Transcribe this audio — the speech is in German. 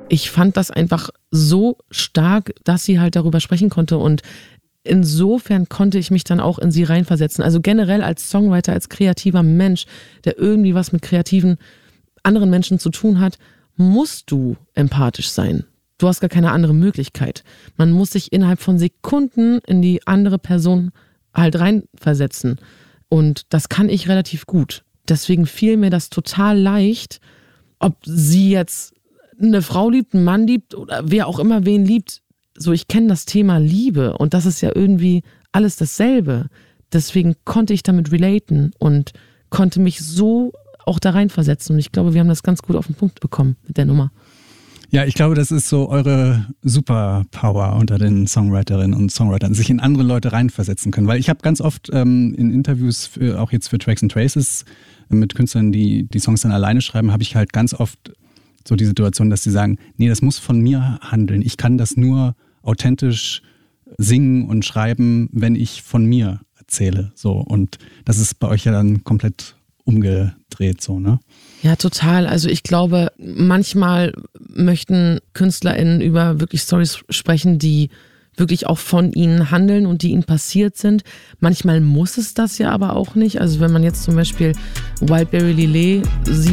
ich fand das einfach so stark, dass sie halt darüber sprechen konnte und insofern konnte ich mich dann auch in sie reinversetzen. Also generell als Songwriter, als kreativer Mensch, der irgendwie was mit kreativen anderen Menschen zu tun hat, musst du empathisch sein. Du hast gar keine andere Möglichkeit. Man muss sich innerhalb von Sekunden in die andere Person halt reinversetzen. Und das kann ich relativ gut. Deswegen fiel mir das total leicht, ob sie jetzt eine Frau liebt, einen Mann liebt oder wer auch immer wen liebt. So, ich kenne das Thema Liebe und das ist ja irgendwie alles dasselbe. Deswegen konnte ich damit relaten und konnte mich so auch da reinversetzen. Und ich glaube, wir haben das ganz gut auf den Punkt bekommen mit der Nummer. Ja, ich glaube, das ist so eure Superpower unter den Songwriterinnen und Songwritern, sich in andere Leute reinversetzen können. Weil ich habe ganz oft in Interviews, auch jetzt für Tracks and Traces, mit Künstlern, die Songs dann alleine schreiben, habe ich halt ganz oft so die Situation, dass sie sagen, nee, das muss von mir handeln. Ich kann das nur authentisch singen und schreiben, wenn ich von mir erzähle. So. Und das ist bei euch ja dann komplett umgedreht, so, ne? Ja, total. Also ich glaube, manchmal möchten KünstlerInnen über wirklich Storys sprechen, die wirklich auch von ihnen handeln und die ihnen passiert sind. Manchmal muss es das ja aber auch nicht. Also wenn man jetzt zum Beispiel Wildberry Lillet sieht,